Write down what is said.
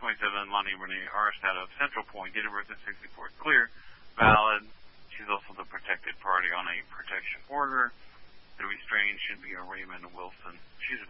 27, Lonnie Renee Arst out of Central Point, date of birth at 64, clear, valid. She's also the protected party on a protection order. The restrained should be a Raymond Wilson. She's